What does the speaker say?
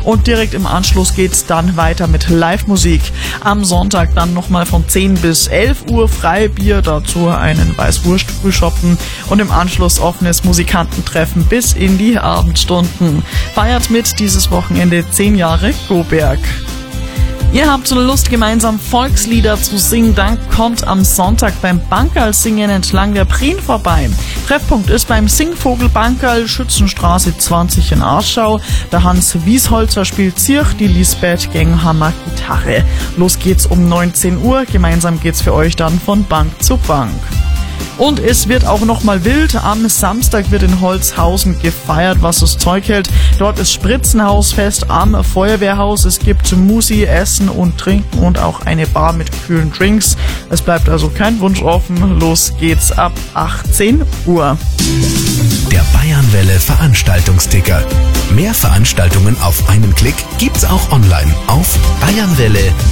und direkt im Anschluss geht's dann weiter mit Live-Musik. Am Sonntag dann nochmal von 10 bis 11 Uhr Freibier, dazu einen Weißwurst-Frühschoppen und im Anschluss offenes Musikantentreffen bis in die Abendstunden. Feiert mit dieses Wochenende 10 Jahre Goberg. Ihr habt Lust, gemeinsam Volkslieder zu singen, dann kommt am Sonntag beim Bankerl-Singen entlang der Prien vorbei. Treffpunkt ist beim Singvogel Bankerl, Schützenstraße 20 in Aarschau. Der Hans Wiesholzer spielt Zirch, die Lisbeth Genghammer Gitarre. Los geht's um 19 Uhr, gemeinsam geht's für euch dann von Bank zu Bank. Und es wird auch nochmal wild. Am Samstag wird in Holzhausen gefeiert, was das Zeug hält. Dort ist Spritzenhausfest am Feuerwehrhaus. Es gibt Musi, Essen und Trinken und auch eine Bar mit kühlen Drinks. Es bleibt also kein Wunsch offen. Los geht's ab 18 Uhr. Der Bayernwelle Veranstaltungsticker. Mehr Veranstaltungen auf einen Klick gibt's auch online auf bayernwelle.de.